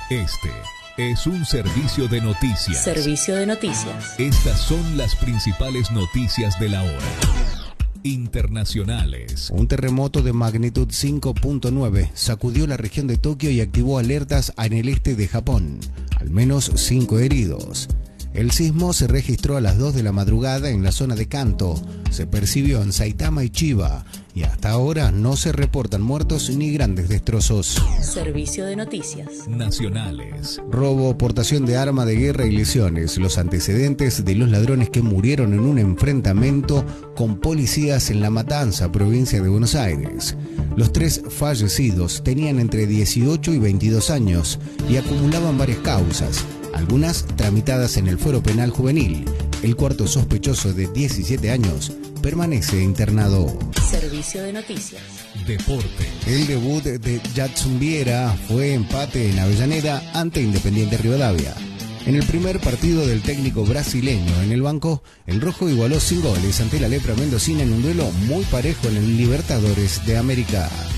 Este es un servicio de noticias. Servicio de noticias. Estas son las principales noticias de la hora. Internacionales. Un terremoto de magnitud 5.9 sacudió la región de Tokio y activó alertas en el este de Japón. Al menos 5 heridos. El sismo se registró a las 2 de la madrugada en la zona de Kanto. Se percibió en Saitama y Chiba. Y hasta ahora no se reportan muertos ni grandes destrozos. Servicio de noticias. Nacionales. Robo, portación de arma de guerra y lesiones. Los antecedentes de los ladrones que murieron en un enfrentamiento con policías en La Matanza, provincia de Buenos Aires. Los 3 fallecidos tenían entre 18 y 22 años y acumulaban varias causas, algunas tramitadas en el Fuero Penal Juvenil. El cuarto sospechoso, de 17 años, permanece internado. Servicio de noticias. Deporte. El debut de Jadson Viera fue empate en Avellaneda ante Independiente Rivadavia. En el primer partido del técnico brasileño en el banco, el rojo igualó sin goles ante la Lepra mendocina en un duelo muy parejo en el Libertadores de América.